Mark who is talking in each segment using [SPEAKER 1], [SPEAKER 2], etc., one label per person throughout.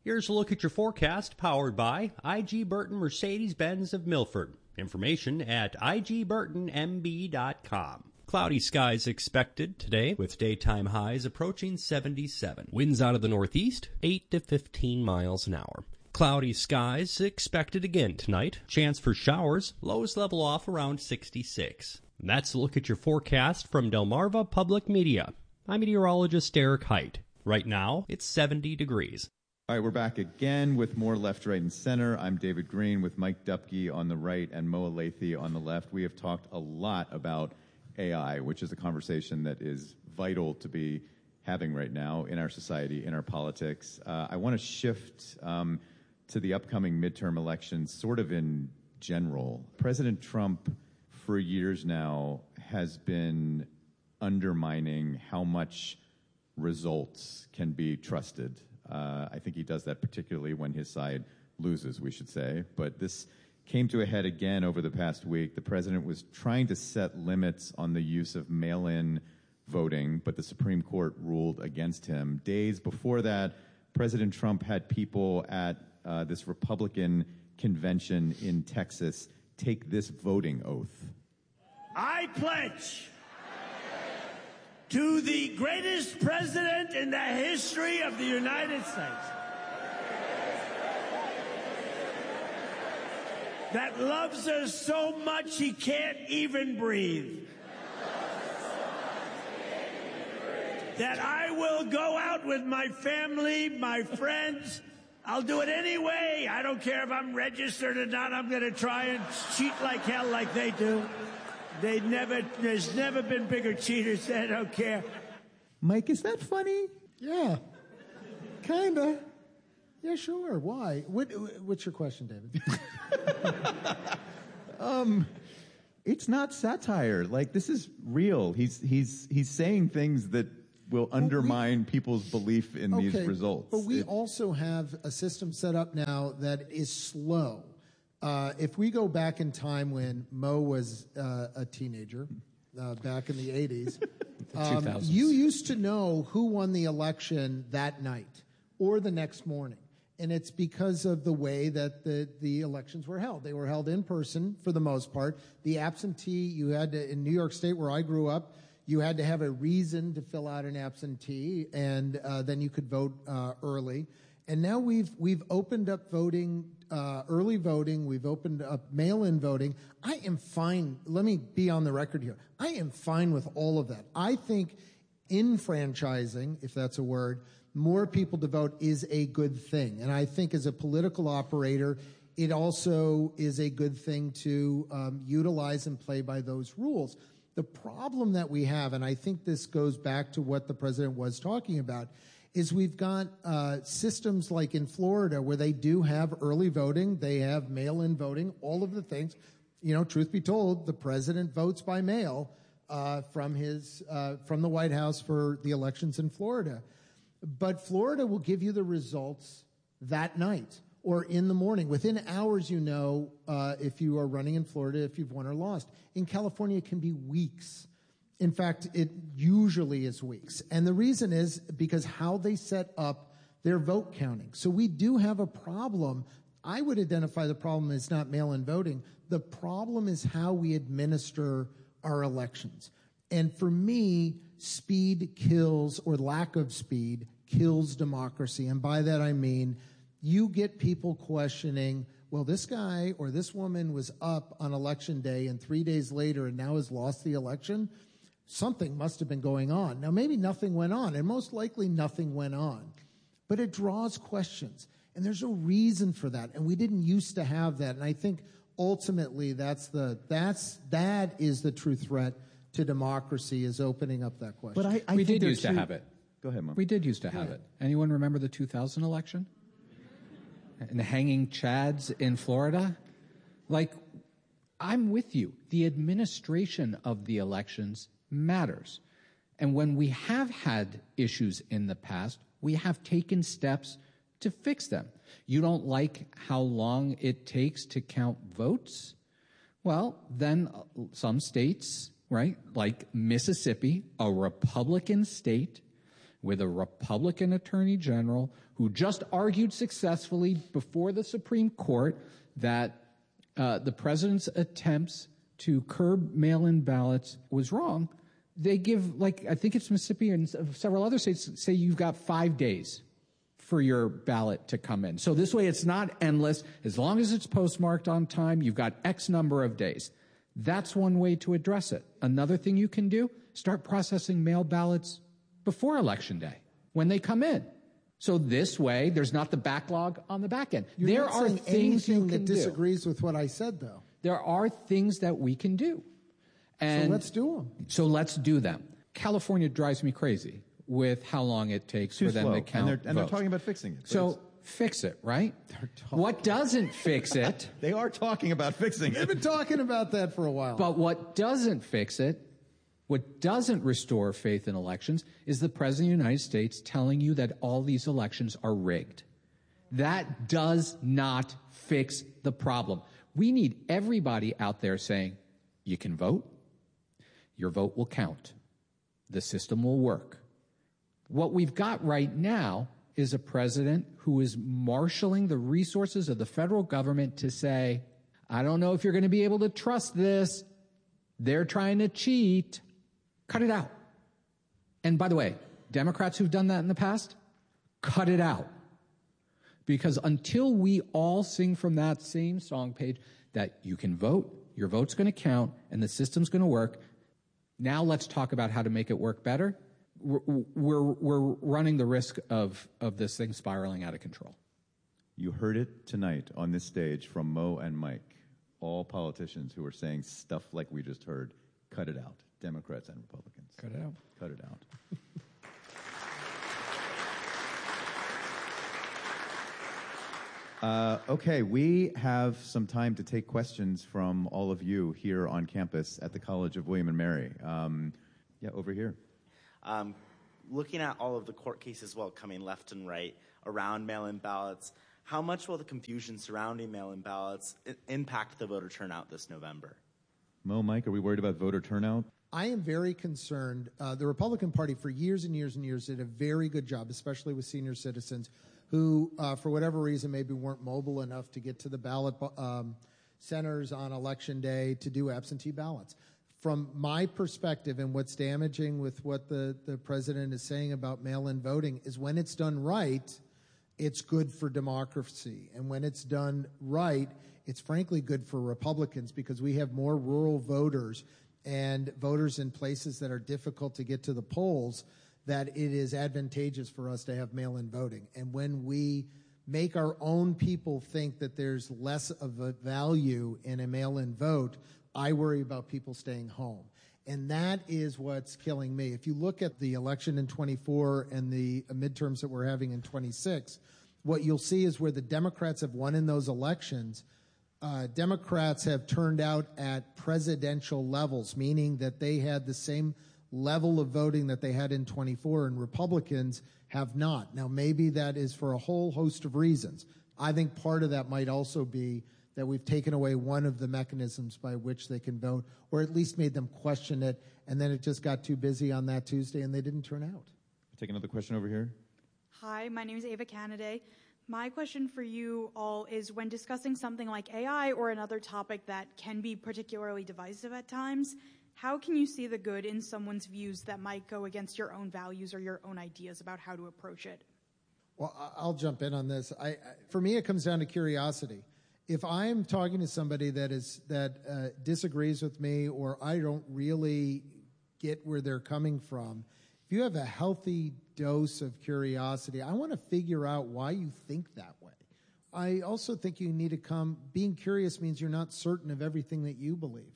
[SPEAKER 1] Here's a look at your forecast powered by IG Burton Mercedes-Benz of Milford. Information at igburtonmb.com. Cloudy skies expected today with daytime highs approaching 77. Winds out of the northeast, 8 to 15 miles an hour. Cloudy skies expected again tonight. Chance for showers. Lows level off around 66. And that's a look at your forecast from Delmarva Public Media. I'm meteorologist Eric Height. Right now, it's 70 degrees.
[SPEAKER 2] All right, we're back again with more Left, Right, and Center. I'm David Green with Mike Dupke on the right and Moa Lathy on the left. We have talked a lot about AI, which is a conversation that is vital to be having right now in our society, in our politics. I want to shift to the upcoming midterm elections, sort of in general. President Trump, for years now, has been undermining how much results can be trusted. I think he does that particularly when his side loses, we should say. But this came to a head again over the past week. The president was trying to set limits on the use of mail-in voting, but the Supreme Court ruled against him. Days before that, President Trump had people at this Republican convention in Texas take this voting oath.
[SPEAKER 3] I pledge to the greatest president in the history of the United States that loves us so much he can't even breathe, that I will go out with my family, my friends. I'll do it anyway. I don't care if I'm registered or not. I'm going to try and cheat like hell like they do. There's never been bigger cheaters. I don't care.
[SPEAKER 2] Mike, is that funny?
[SPEAKER 4] Yeah, kinda. Yeah, sure. Why? What's your question, David?
[SPEAKER 2] It's not satire. Like, this is real. He's saying things that will undermine people's belief in these results.
[SPEAKER 4] But we also have a system set up now that is slow. If we go back in time when Mo was a teenager, back in the 80s, you used to know who won the election that night or the next morning. And it's because of the way that the elections were held. They were held in person for the most part. The absentee, you had to, in New York State where I grew up, you had to have a reason to fill out an absentee, and then you could vote early. And now we've opened up voting, early voting. We've opened up mail-in voting. I am fine. Let me be on the record here. I am fine with all of that. I think enfranchising, if that's a word, more people to vote is a good thing. And I think as a political operator, it also is a good thing to utilize and play by those rules. The problem that we have, and I think this goes back to what the president was talking about, is we've got systems like in Florida where they do have early voting, they have mail-in voting, all of the things. You know, truth be told, the president votes by mail from the White House for the elections in Florida. But Florida will give you the results that night or in the morning. Within hours, you know, if you are running in Florida, if you've won or lost. In California, it can be weeks. In fact, it usually is weeks. And the reason is because how they set up their vote counting. So we do have a problem. I would identify the problem as not mail-in voting. The problem is how we administer our elections. And for me, speed kills, or lack of speed, kills democracy. And by that I mean you get people questioning, well, this guy or this woman was up on election day and 3 days later and now has lost the election. Something must have been going on. Now, maybe nothing went on, and most likely nothing went on. But it draws questions, and there's a reason for that, and we didn't used to have that. And I think ultimately that is the true threat to democracy, is opening up that question.
[SPEAKER 5] But I we did used to have it.
[SPEAKER 2] Go ahead, Mom.
[SPEAKER 5] We did used to have it. Anyone remember the 2000 election? And the hanging chads in Florida? Like, I'm with you. The administration of the elections matters. And when we have had issues in the past, we have taken steps to fix them. You don't like how long it takes to count votes? Well, then some states, right, like Mississippi, a Republican state, with a Republican attorney general who just argued successfully before the Supreme Court that the president's attempts to curb mail-in ballots was wrong. They give, I think it's Mississippi and several other states say you've got 5 days for your ballot to come in. So this way it's not endless. As long as it's postmarked on time, you've got X number of days. That's one way to address it. Another thing you can do, start processing mail ballots before Election Day when they come in. So this way, there's not the backlog on the back end.
[SPEAKER 4] There are things you can do. That disagrees with what I said, though.
[SPEAKER 5] There are things that we can do. And
[SPEAKER 4] so let's do them.
[SPEAKER 5] So let's do them. California drives me crazy with how long it takes for them to count
[SPEAKER 2] and they're talking about fixing it.
[SPEAKER 5] So fix it, right? What doesn't fix it?
[SPEAKER 2] They are talking about fixing it.
[SPEAKER 4] They've been talking about that for a while.
[SPEAKER 5] But what doesn't fix it, what doesn't restore faith in elections, is the President of the United States telling you that all these elections are rigged. That does not fix the problem. We need everybody out there saying, you can vote, your vote will count, the system will work. What we've got right now is a president who is marshaling the resources of the federal government to say, I don't know if you're going to be able to trust this. They're trying to cheat. Cut it out. And by the way, Democrats who've done that in the past, cut it out. Because until we all sing from that same song page that you can vote, your vote's going to count, and the system's going to work, now let's talk about how to make it work better. We're running the risk of this thing spiraling out of control.
[SPEAKER 2] You heard it tonight on this stage from Mo and Mike, all politicians who are saying stuff like we just heard. Cut it out, Democrats and Republicans.
[SPEAKER 5] Cut it out.
[SPEAKER 2] Cut it out. Okay, we have some time to take questions from all of you here on campus at the College of William and Mary. Over here.
[SPEAKER 6] Looking at all of the court cases coming left and right around mail-in ballots, how much will the confusion surrounding mail-in ballots impact the voter turnout this November?
[SPEAKER 2] Mo, Mike, are we worried about voter turnout?
[SPEAKER 4] I am very concerned. The Republican Party for years and years and years did a very good job, especially with senior citizens who, for whatever reason, maybe weren't mobile enough to get to the ballot centers on Election Day to do absentee ballots. From my perspective, and what's damaging with what the president is saying about mail-in voting is when it's done right, it's good for democracy. And when it's done right, it's frankly good for Republicans because we have more rural voters and voters in places that are difficult to get to the polls, that it is advantageous for us to have mail-in voting. And when we make our own people think that there's less of a value in a mail-in vote, I worry about people staying home. And that is what's killing me. If you look at the election in 24 and the midterms that we're having in 26, what you'll see is where the Democrats have won in those elections, Democrats have turned out at presidential levels, meaning that they had the same level of voting that they had in 24, and Republicans have not. Now, maybe that is for a whole host of reasons. I think part of that might also be that we've taken away one of the mechanisms by which they can vote, or at least made them question it, and then it just got too busy on that Tuesday and they didn't turn out.
[SPEAKER 2] Take another question over here.
[SPEAKER 7] Hi, my name is Ava Canaday. My question for you all is, when discussing something like AI or another topic that can be particularly divisive at times, how can you see the good in someone's views that might go against your own values or your own ideas about how to approach it?
[SPEAKER 4] Well, I'll jump in on this. For me, it comes down to curiosity. If I'm talking to somebody that disagrees with me, or I don't really get where they're coming from, if you have a healthy dose of curiosity, I want to figure out why you think that way. I also think you need to being curious means you're not certain of everything that you believe.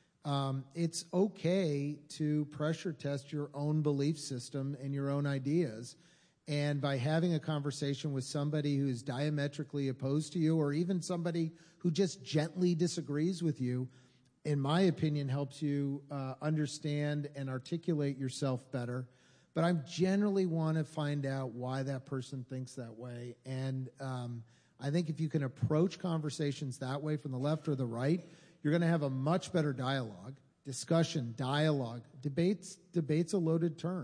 [SPEAKER 4] It's okay to pressure test your own belief system and your own ideas. And by having a conversation with somebody who's diametrically opposed to you, or even somebody who just gently disagrees with you, in my opinion, helps you understand and articulate yourself better. But I generally want to find out why that person thinks that way. And I think if you can approach conversations that way from the left or the right, you're going to have a much better dialogue, discussion, dialogue. Debate's a loaded term.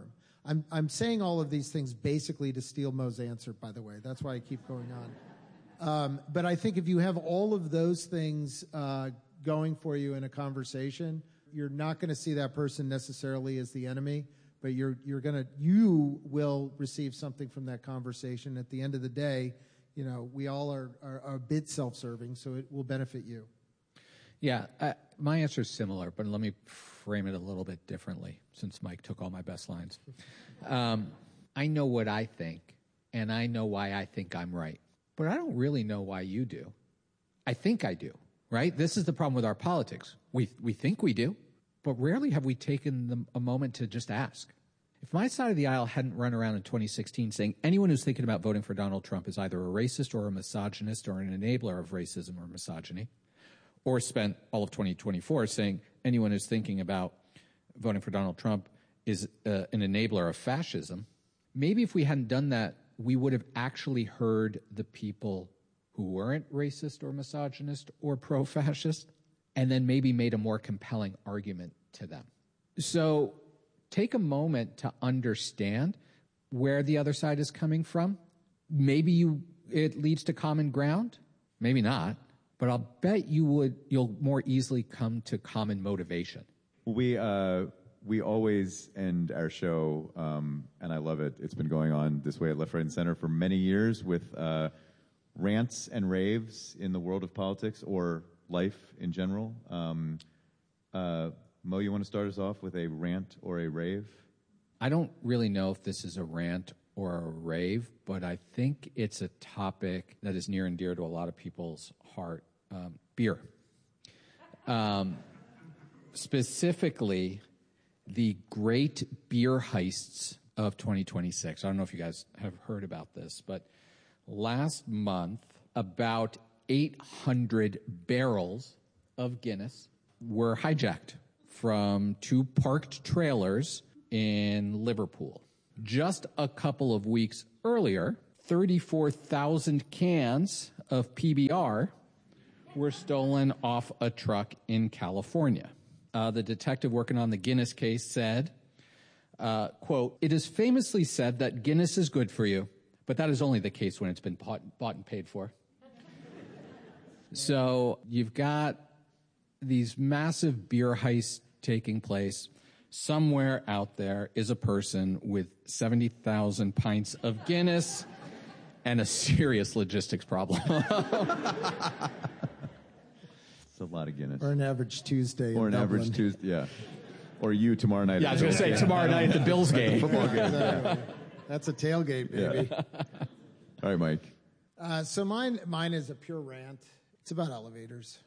[SPEAKER 4] I'm saying all of these things basically to steal Mo's answer, by the way. That's why I keep going on. But I think if you have all of those things going for you in a conversation, you're not going to see that person necessarily as the enemy, but you will receive something from that conversation. At the end of the day, we all are a bit self-serving, so it will benefit you.
[SPEAKER 5] Yeah, my answer is similar, but let me frame it a little bit differently since Mike took all my best lines. I know what I think, and I know why I think I'm right, but I don't really know why you do. I think I do, right? This is the problem with our politics. We think we do, but rarely have we taken a moment to just ask. If my side of the aisle hadn't run around in 2016 saying anyone who's thinking about voting for Donald Trump is either a racist or a misogynist or an enabler of racism or misogyny, or spent all of 2024 saying anyone who's thinking about voting for Donald Trump is an enabler of fascism, maybe if we hadn't done that, we would have actually heard the people who weren't racist or misogynist or pro-fascist, and then maybe made a more compelling argument to them. So take a moment to understand where the other side is coming from. Maybe it leads to common ground, maybe not. But I'll bet you'll more easily come to common motivation.
[SPEAKER 2] We always end our show, and I love it. It's been going on this way at Left, Right, and Center for many years with rants and raves in the world of politics or life in general. Mo, you want to start us off with a rant or a rave?
[SPEAKER 5] I don't really know if this is a rant or a rave, but I think it's a topic that is near and dear to a lot of people's heart. Beer. Specifically, the great beer heists of 2026. I don't know if you guys have heard about this, but last month, about 800 barrels of Guinness were hijacked from 2 parked trailers in Liverpool. Just a couple of weeks earlier, 34,000 cans of PBR were stolen off a truck in California. The detective working on the Guinness case said, quote, "It is famously said that Guinness is good for you, but that is only the case when it's been bought and paid for." So you've got these massive beer heists taking place. Somewhere out there is a person with 70,000 pints of Guinness and a serious logistics problem.
[SPEAKER 2] It's a lot of Guinness.
[SPEAKER 4] Or an average Tuesday.
[SPEAKER 2] Or an
[SPEAKER 4] Dublin.
[SPEAKER 2] average Tuesday, yeah. Or you tomorrow night.
[SPEAKER 5] Yeah, I was going to say tomorrow night at the Bills game.
[SPEAKER 2] Football game.
[SPEAKER 4] Exactly. That's a tailgate, baby.
[SPEAKER 2] Yeah. All right, Mike.
[SPEAKER 4] So mine is a pure rant. It's about elevators.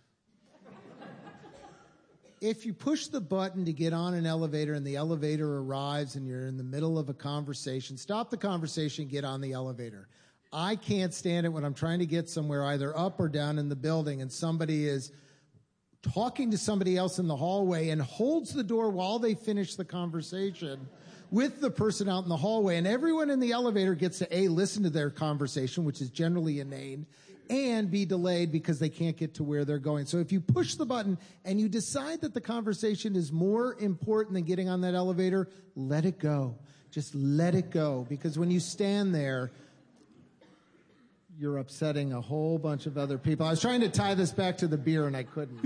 [SPEAKER 4] If you push the button to get on an elevator and the elevator arrives and you're in the middle of a conversation, stop the conversation, get on the elevator. I can't stand it when I'm trying to get somewhere either up or down in the building and somebody is talking to somebody else in the hallway and holds the door while they finish the conversation with the person out in the hallway. And everyone in the elevator gets to A, listen to their conversation, which is generally inane, and be delayed because they can't get to where they're going. So if you push the button and you decide that the conversation is more important than getting on that elevator, let it go. Just let it go. Because when you stand there, you're upsetting a whole bunch of other people. I was trying to tie this back to the beer and I couldn't.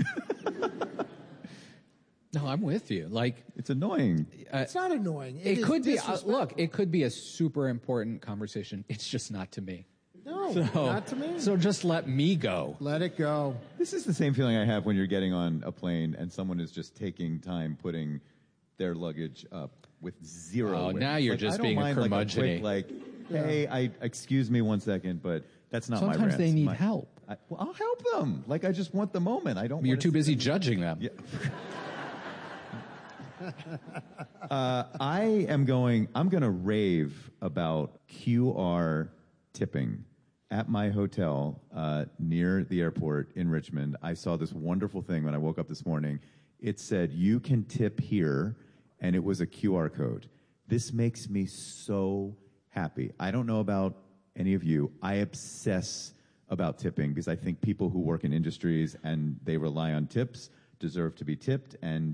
[SPEAKER 5] No, I'm with you. Like,
[SPEAKER 2] it's annoying.
[SPEAKER 4] It's not annoying.
[SPEAKER 5] It could be. Look, it could be a super important conversation. It's just not to me.
[SPEAKER 4] No, not to me.
[SPEAKER 5] So just let me go.
[SPEAKER 4] Let it go.
[SPEAKER 2] This is the same feeling I have when you're getting on a plane and someone is just taking time putting their luggage up with zero.
[SPEAKER 5] Oh, now you're just being a curmudgeon.
[SPEAKER 2] Hey, excuse me 1 second, but that's not my rant.
[SPEAKER 5] Sometimes they need help.
[SPEAKER 2] Well, I'll help them. Like, I just want the moment. I don't.
[SPEAKER 5] You're too busy judging them.
[SPEAKER 2] Yeah. I'm going to rave about QR tipping. At my hotel near the airport in Richmond, I saw this wonderful thing when I woke up this morning. It said, "You can tip here," and it was a QR code. This makes me so happy. I don't know about any of you. I obsess about tipping because I think people who work in industries and they rely on tips deserve to be tipped, and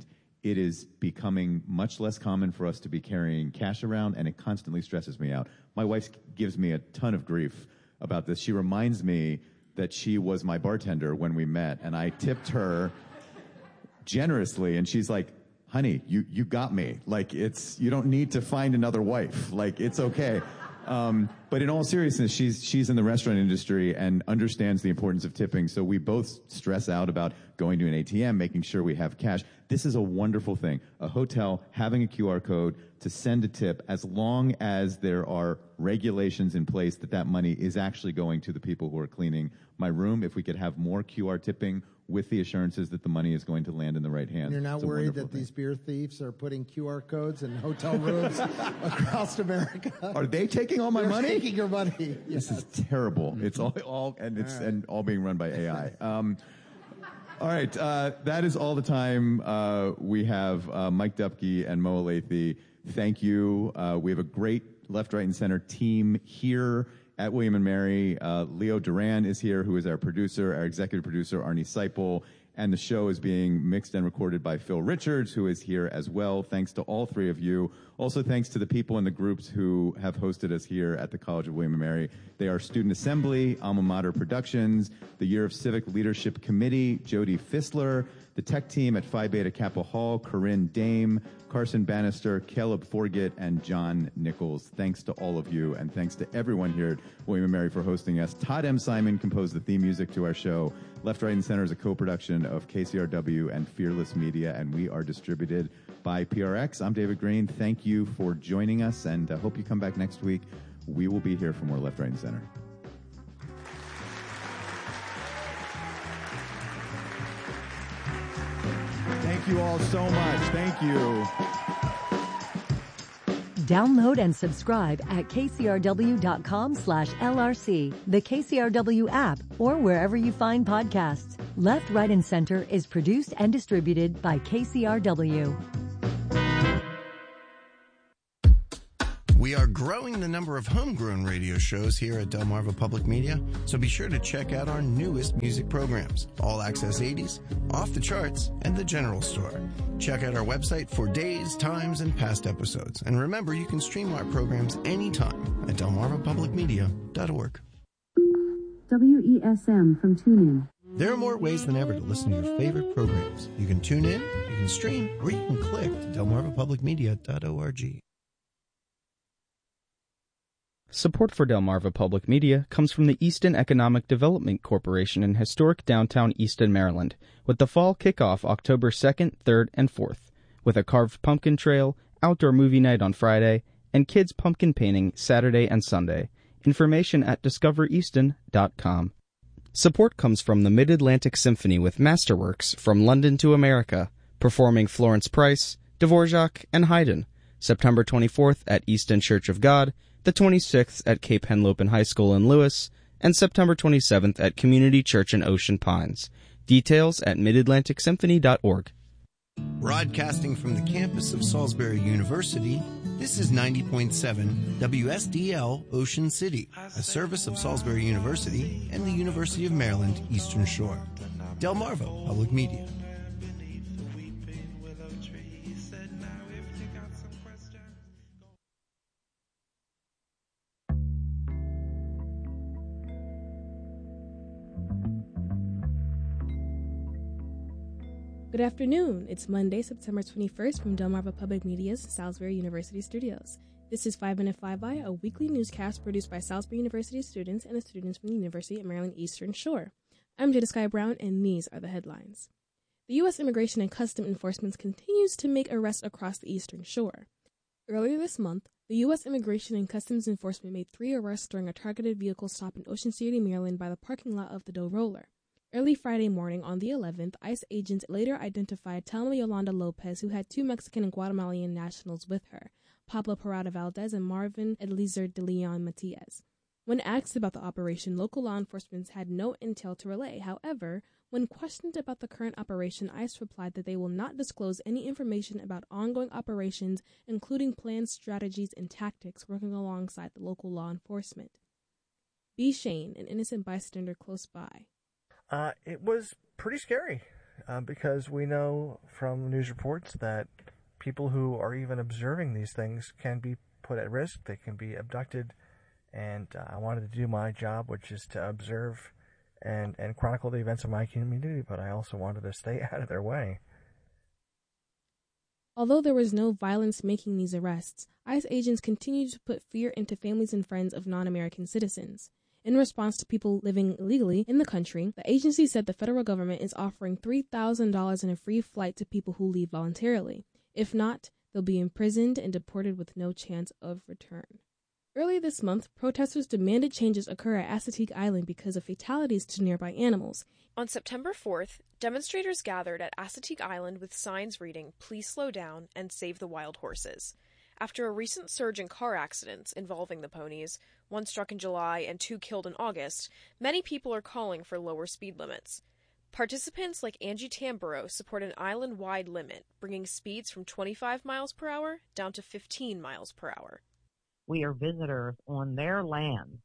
[SPEAKER 2] it is becoming much less common for us to be carrying cash around, and it constantly stresses me out. My wife gives me a ton of grief about this. She reminds me that she was my bartender when we met, and I tipped her generously, and she's like, honey, you got me. Like, you don't need to find another wife. Like, it's okay. But in all seriousness, she's in the restaurant industry and understands the importance of tipping. So we both stress out about going to an ATM, making sure we have cash. This is a wonderful thing. A hotel having a QR code to send a tip, as long as there are regulations in place that money is actually going to the people who are cleaning my room. If we could have more QR tipping with the assurances that the money is going to land in the right hands.
[SPEAKER 4] You're not worried that these beer thieves are putting QR codes in hotel rooms across America?
[SPEAKER 2] Are they taking all my money?
[SPEAKER 4] Taking your money.
[SPEAKER 2] Yes. This is terrible. It's all being run by AI. All right, that is all the time we have. Mike Dupke and Mo Elleithee, thank you. We have a great left, right, and center team here at William & Mary. Leo Duran is here, who is our producer, our executive producer, Arnie Seipel, and the show is being mixed and recorded by Phil Richards, who is here as well. Thanks to all three of you. Also, thanks to the people in the groups who have hosted us here at the College of William & Mary. They are Student Assembly, Alma Mater Productions, the Year of Civic Leadership Committee, Jody Fissler, the tech team at Phi Beta Kappa Hall, Corinne Dame, Carson Bannister, Caleb Forget, and John Nichols. Thanks to all of you, and thanks to everyone here at William & Mary for hosting us. Todd M. Simon composed the theme music to our show. Left, Right, and Center is a co-production of KCRW and Fearless Media, and we are distributed by PRX. I'm David Green. Thank you for joining us, and I hope you come back next week. We will be here for more Left, Right, and Center. Thank you all so much. Thank you.
[SPEAKER 8] Download and subscribe at kcrw.com/LRC, the KCRW app, or wherever you find podcasts. Left, Right, and Center is produced and distributed by KCRW.
[SPEAKER 9] We are growing the number of homegrown radio shows here at Delmarva Public Media, so be sure to check out our newest music programs, All Access 80s, Off the Charts, and The General Store. Check out our website for days, times, and past episodes. And remember, you can stream our programs anytime at delmarvapublicmedia.org.
[SPEAKER 10] WESM from TuneIn.
[SPEAKER 9] There are more ways than ever to listen to your favorite programs. You can tune in, you can stream, or you can click to delmarvapublicmedia.org.
[SPEAKER 11] Support for Delmarva Public Media comes from the Easton Economic Development Corporation in historic downtown Easton, Maryland, with the fall kickoff October 2nd, 3rd, and 4th, with a carved pumpkin trail, outdoor movie night on Friday, and kids pumpkin painting Saturday and Sunday. Information at discovereaston.com. Support comes from the Mid-Atlantic Symphony with Masterworks from London to America, performing Florence Price, Dvorak, and Haydn, September 24th at Easton Church of God, the 26th at Cape Henlopen High School in Lewis, and September 27th at Community Church in Ocean Pines. Details at midatlanticsymphony.org.
[SPEAKER 9] Broadcasting from the campus of Salisbury University, this is 90.7 WSDL Ocean City, a service of Salisbury University and the University of Maryland Eastern Shore. Delmarva Public Media.
[SPEAKER 12] Good afternoon. It's Monday, September 21st from Delmarva Public Media's Salisbury University Studios. This is 5 Minute Flyby, a weekly newscast produced by Salisbury University students and the students from the University of Maryland Eastern Shore. I'm Jada Sky Brown, and these are the headlines. The U.S. Immigration and Customs Enforcement continues to make arrests across the Eastern Shore. Earlier this month, the U.S. Immigration and Customs Enforcement made 3 arrests during a targeted vehicle stop in Ocean City, Maryland by the parking lot of the Doe Roller. Early Friday morning on the 11th, ICE agents later identified Telma Yolanda Lopez, who had 2 Mexican and Guatemalan nationals with her, Pablo Parada Valdez and Marvin Eliezer de Leon Matias. When asked about the operation, local law enforcement had no intel to relay. However, when questioned about the current operation, ICE replied that they will not disclose any information about ongoing operations, including plans, strategies, and tactics working alongside the local law enforcement. B. Shane, an innocent bystander close by.
[SPEAKER 13] It was pretty scary.
[SPEAKER 10] because we know from news reports that people who are even observing these things can be put at risk. They can be abducted. And I wanted to do my job, which is to observe and chronicle the events of my community, but I also wanted to stay out of their way.
[SPEAKER 12] Although there was no violence making these arrests, ICE agents continued to put fear into families and friends of non-American citizens. In response to people living illegally in the country, the agency said the federal government is offering $3,000 in a free flight to people who leave voluntarily. If not, they'll be imprisoned and deported with no chance of return. Early this month, protesters demanded changes occur at Assateague Island because of fatalities to nearby animals.
[SPEAKER 13] On September 4th, demonstrators gathered at Assateague Island with signs reading, "Please slow down and save the wild horses." After a recent surge in car accidents involving the ponies, one struck in July and 2 killed in August, many people are calling for lower speed limits. Participants like Angie Tamburo support an island-wide limit, bringing speeds from 25 miles per hour down to 15 miles per hour.
[SPEAKER 14] We are visitors on their land,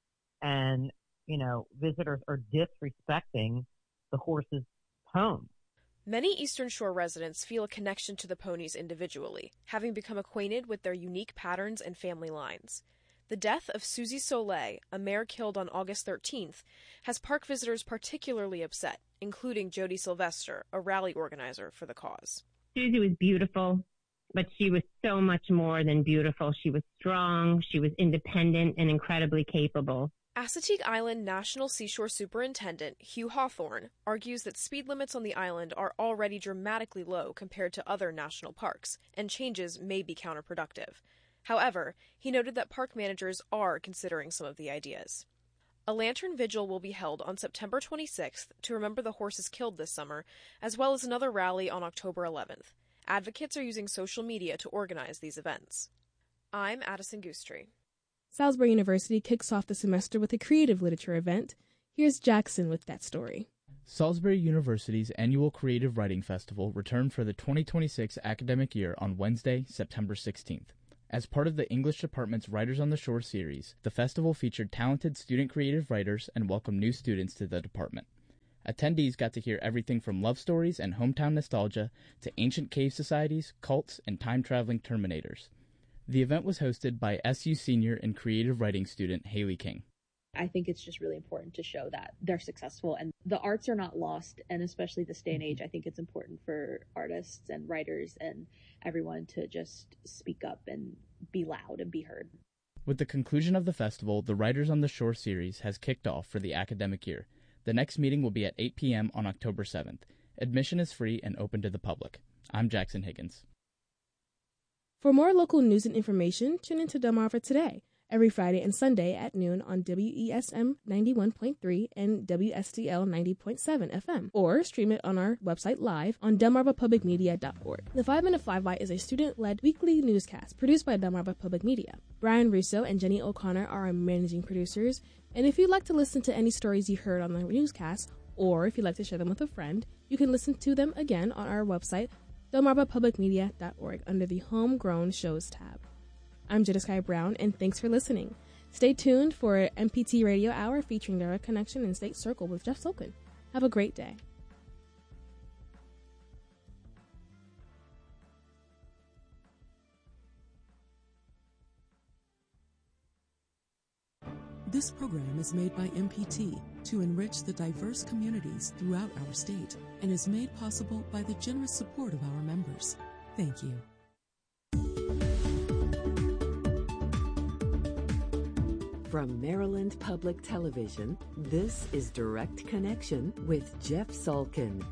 [SPEAKER 14] and, visitors are disrespecting the horses' home.
[SPEAKER 13] Many Eastern Shore residents feel a connection to the ponies individually, having become acquainted with their unique patterns and family lines. The death of Susie Soleil, a mare killed on August 13th, has park visitors particularly upset, including Jody Sylvester, a rally organizer for the cause.
[SPEAKER 15] Susie was beautiful, but she was so much more than beautiful. She was strong, she was independent, and incredibly capable.
[SPEAKER 13] Assateague Island National Seashore Superintendent Hugh Hawthorne argues that speed limits on the island are already dramatically low compared to other national parks, and changes may be counterproductive. However, he noted that park managers are considering some of the ideas. A lantern vigil will be held on September 26th to remember the horses killed this summer, as well as another rally on October 11th. Advocates are using social media to organize these events. I'm Addison Goostree.
[SPEAKER 12] Salisbury University kicks off the semester with a creative literature event. Here's Jackson with that story.
[SPEAKER 11] Salisbury University's annual Creative Writing Festival returned for the 2026 academic year on Wednesday, September 16th. As part of the English Department's Writers on the Shore series, the festival featured talented student creative writers and welcomed new students to the department. Attendees got to hear everything from love stories and hometown nostalgia to ancient cave societies, cults, and time-traveling Terminators. The event was hosted by SU senior and creative writing student Haley King.
[SPEAKER 16] I think it's just really important to show that they're successful and the arts are not lost, and especially this day and age, I think it's important for artists and writers and everyone to just speak up and be loud and be heard.
[SPEAKER 11] With the conclusion of the festival, the Writers on the Shore series has kicked off for the academic year. The next meeting will be at 8 p.m. on October 7th. Admission is free and open to the public. I'm Jackson Higgins.
[SPEAKER 12] For more local news and information, tune into Delmarva Today, every Friday and Sunday at noon on WESM 91.3 and WSTL 90.7 FM, or stream it on our website live on delmarvapublicmedia.org. The 5-Minute Flyby is a student-led weekly newscast produced by Delmarva Public Media. Brian Russo and Jenny O'Connor are our managing producers, and if you'd like to listen to any stories you heard on the newscast, or if you'd like to share them with a friend, you can listen to them again on our website, delmarvapublicmedia.org, under the Homegrown Shows tab. I'm Jedikai Brown, and thanks for listening. Stay tuned for MPT Radio Hour featuring Direct Connection and State Circle with Jeff Solkin. Have a great day.
[SPEAKER 17] This program is made by MPT to enrich the diverse communities throughout our state and is made possible by the generous support of our members. Thank you.
[SPEAKER 18] From Maryland Public Television, this is Direct Connection with Jeff Solkin.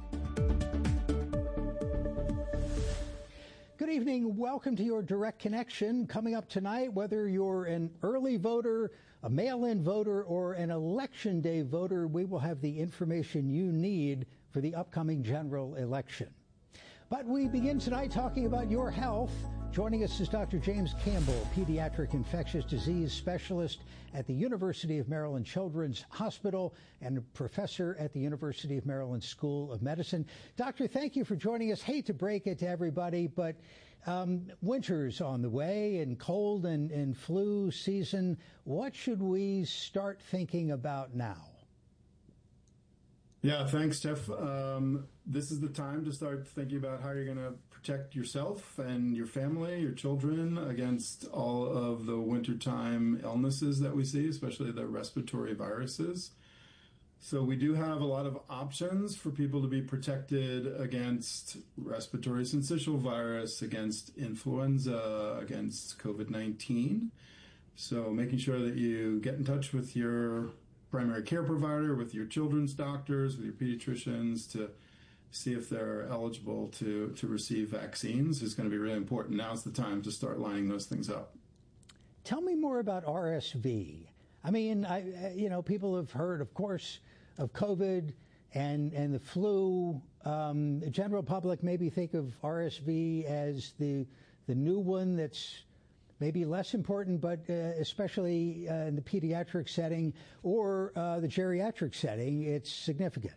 [SPEAKER 19] Good evening. Welcome to your Direct Connection. Coming up tonight, whether you're an early voter, a mail-in voter, or an election day voter, we will have the information you need for the upcoming general election. But we begin tonight talking about your health. Joining us is Dr. James Campbell, pediatric infectious disease specialist at the University of Maryland Children's Hospital and a professor at the University of Maryland School of Medicine. Doctor, thank you for joining us. Hate to break it to everybody, but winter's on the way and cold and flu season. What should we start thinking about now?
[SPEAKER 20] Yeah, thanks, Jeff. This is the time to start thinking about how you're going to protect yourself and your family, your children against all of the wintertime illnesses that we see, especially the respiratory viruses. So we do have a lot of options for people to be protected against respiratory syncytial virus, against influenza, against COVID-19. So making sure that you get in touch with your primary care provider, with your children's doctors, with your pediatricians to see if they're eligible to receive vaccines is going to be really important. Now's the time to start lining those things up.
[SPEAKER 19] Tell me more about RSV. I mean, people have heard, of course, of COVID and the flu. The general public maybe think of RSV as the new one that's maybe less important, but especially in the pediatric setting or the geriatric setting, it's significant.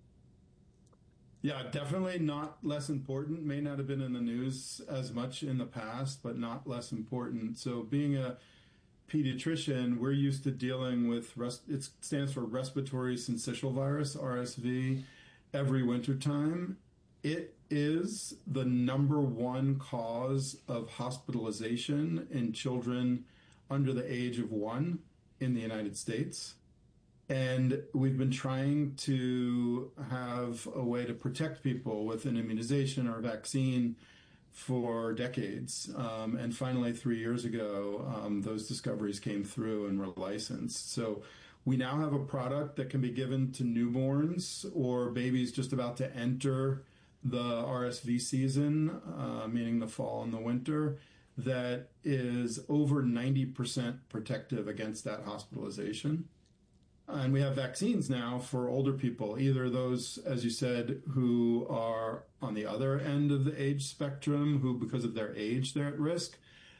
[SPEAKER 20] Yeah, definitely not less important. May not have been in the news as much in the past, but not less important. So being a pediatrician, we're used to dealing with, it stands for respiratory syncytial virus, RSV, every wintertime. It is the number one cause of hospitalization in children under the age of 1 in the United States. And we've been trying to have a way to protect people with an immunization or vaccine for decades. And finally, 3 years ago, those discoveries came through and were licensed. So we now have a product that can be given to newborns or babies just about to enter the RSV season, meaning the fall and the winter, that is over 90% protective against that hospitalization. And we have vaccines now for older people, either those, as you said, who are on the other end of the age spectrum, who because of their age, they're at risk,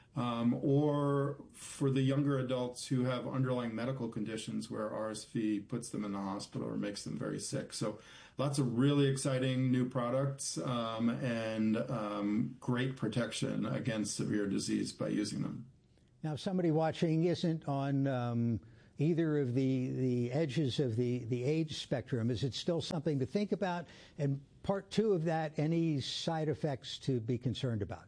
[SPEAKER 20] or for the younger adults who have underlying medical conditions where RSV puts them in the hospital or makes them very sick. So lots of really exciting new products and great protection against severe disease by using them.
[SPEAKER 19] Now, if somebody watching isn't on either of the edges of the age spectrum, is it still something to think about? And part two of that, any side effects to be concerned about?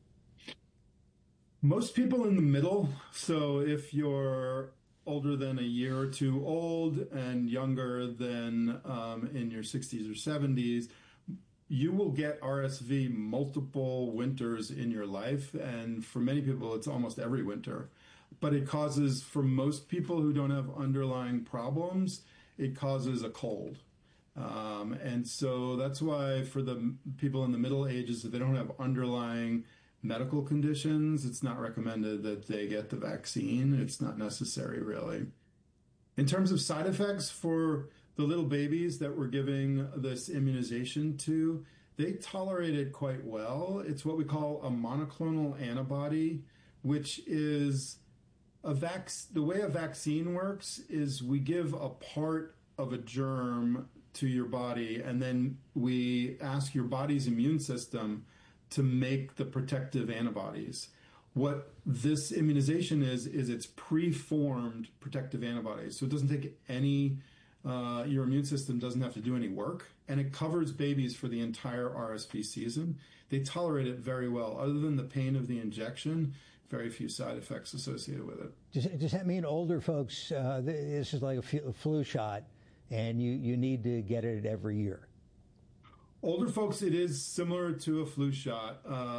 [SPEAKER 20] Most people in the middle. So if you're older than a year or two old and younger than in your 60s or 70s, you will get RSV multiple winters in your life. And for many people, it's almost every winter. But it causes, for most people who don't have underlying problems, it causes a cold. And so that's why for the people in the middle ages, if they don't have underlying medical conditions, it's not recommended that they get the vaccine. It's not necessary, really. In terms of side effects for the little babies that we're giving this immunization to, they tolerate it quite well. It's what we call a monoclonal antibody, which is the way a vaccine works is we give a part of a germ to your body, and then we ask your body's immune system to make the protective antibodies. What this immunization is it's preformed protective antibodies. So it doesn't take any, your immune system doesn't have to do any work, and it covers babies for the entire RSV season. They tolerate it very well. Other than the pain of the injection, very few side effects associated with it.
[SPEAKER 19] Does that mean older folks, this is like a flu shot, and you need to get it every year?
[SPEAKER 20] Older folks, it is similar to a flu shot,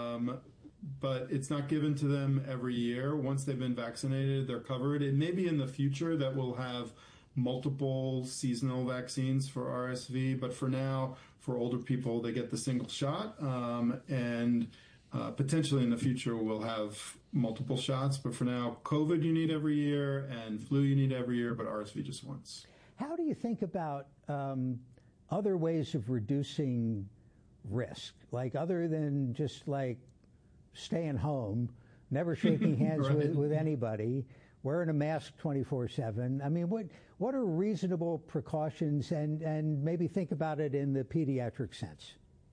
[SPEAKER 20] but it's not given to them every year. Once they've been vaccinated, they're covered. It may be in the future that we'll have multiple seasonal vaccines for RSV, but for now, for older people, they get the single shot, and potentially in the future, we'll have multiple shots. But for now, COVID you need every year, and flu you need every year, but RSV just once.
[SPEAKER 19] How do you think about other ways of reducing risk, like other than just like staying home, never shaking hands
[SPEAKER 20] right.
[SPEAKER 19] with anybody, wearing a mask 24/7? I mean, what are reasonable precautions, and maybe think about it in the pediatric sense?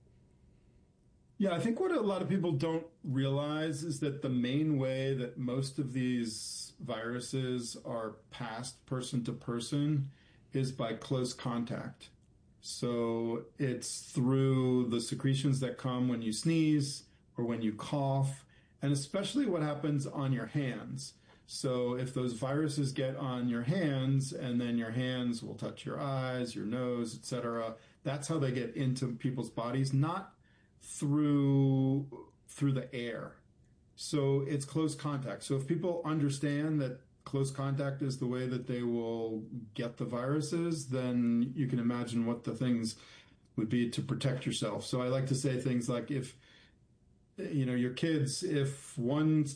[SPEAKER 20] Yeah, I think what a lot of people don't realize is that the main way that most of these viruses are passed person to person is by close contact. So it's through the secretions that come when you sneeze or when you cough, and especially what happens on your hands. So if those viruses get on your hands, and then your hands will touch your eyes, your nose, etc., that's how they get into people's bodies, not through the air. So it's close contact. So if people understand that close contact is the way that they will get the viruses, then you can imagine what the things would be to protect yourself. So I like to say things like, if your kids, if one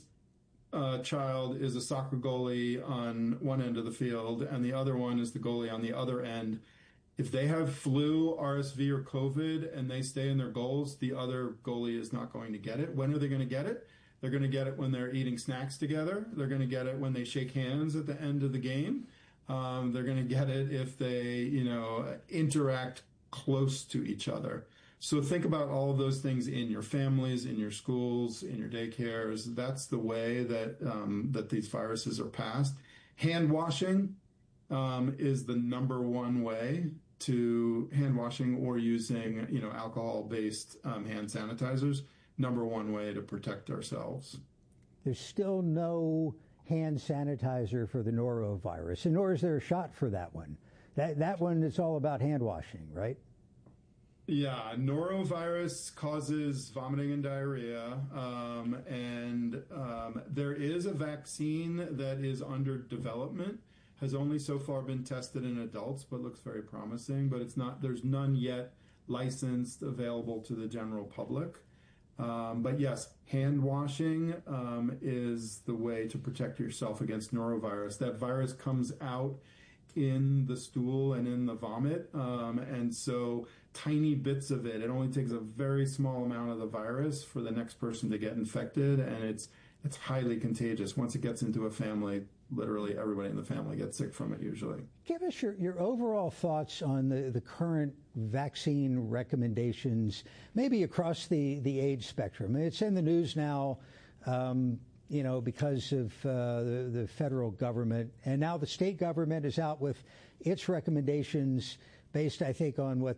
[SPEAKER 20] child is a soccer goalie on one end of the field and the other one is the goalie on the other end, if they have flu, RSV, or COVID and they stay in their goals, the other goalie is not going to get it. When are they going to get it? They're going to get it when they're eating snacks together. They're going to get it when they shake hands at the end of the game. They're going to get it if they, interact close to each other. So think about all of those things in your families, in your schools, in your daycares. That's the way that that these viruses are passed. Hand washing is the number one way to hand washing, or using, alcohol-based hand sanitizers. Number one way to protect ourselves.
[SPEAKER 19] There's still no hand sanitizer for the norovirus, and nor is there a shot for that one. That one is all about hand washing, right?
[SPEAKER 20] Yeah, norovirus causes vomiting and diarrhea, and there is a vaccine that is under development, has only so far been tested in adults, but looks very promising, but there's none yet licensed, available to the general public. But yes, hand washing is the way to protect yourself against norovirus. That virus comes out in the stool and in the vomit, and so tiny bits of it only takes a very small amount of the virus for the next person to get infected, and it's highly contagious. Once it gets into a family, literally everybody in the family gets sick from it usually.
[SPEAKER 19] Give us your overall thoughts on the current vaccine recommendations, maybe across the age spectrum. It's in the news now, because of the federal government, and now the state government is out with its recommendations based, I think, on what